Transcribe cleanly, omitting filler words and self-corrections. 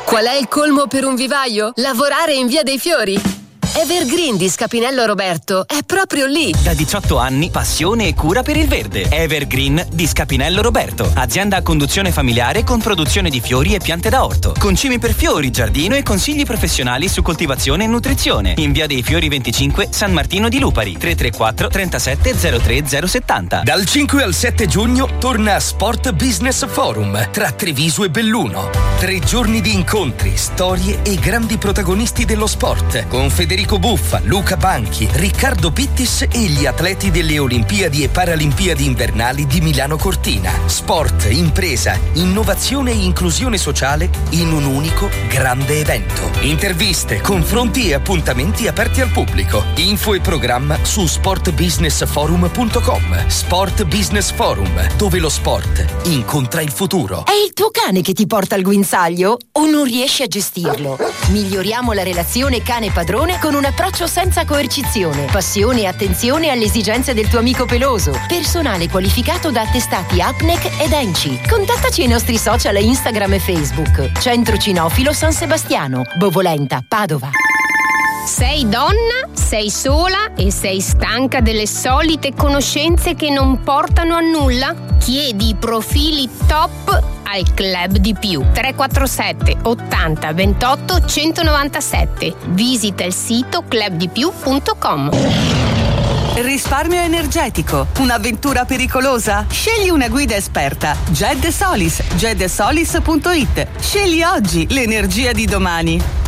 Qual è il colmo per un vivaio? Lavorare in Via dei Fiori. Evergreen di Scapinello Roberto è proprio lì. Da 18 anni, passione e cura per il verde. Evergreen di Scapinello Roberto. Azienda a conduzione familiare con produzione di fiori e piante da orto. Concimi per fiori, giardino e consigli professionali su coltivazione e nutrizione. In Via dei Fiori 25, San Martino di Lupari. 334 37 03 070. Dal 5 al 7 giugno torna Sport Business Forum tra Treviso e Belluno. 3 giorni di incontri, storie e grandi protagonisti dello sport. Con Federico Buffa, Luca Banchi, Riccardo Pittis e gli atleti delle Olimpiadi e Paralimpiadi invernali di Milano Cortina. Sport, impresa, innovazione e inclusione sociale in un unico grande evento. Interviste, confronti e appuntamenti aperti al pubblico. Info e programma su sportbusinessforum.com. Sport Business Forum, dove lo sport incontra il futuro. È il tuo cane che ti porta al guinzaglio o non riesci a gestirlo? Miglioriamo la relazione cane-padrone con un approccio senza coercizione, passione e attenzione alle esigenze del tuo amico peloso. Personale qualificato da attestati APNEC ed ENCI. Contattaci ai nostri social Instagram e Facebook. Centro Cinofilo San Sebastiano, Bovolenta, Padova. Sei donna, sei sola e sei stanca delle solite conoscenze che non portano a nulla? Chiedi i profili top al Club di Più. 347 80 28 197. Visita il sito clubdipiù.com. Risparmio energetico, un'avventura pericolosa? Scegli una guida esperta. Ged Solis, gedsolis.it. Scegli oggi l'energia di domani.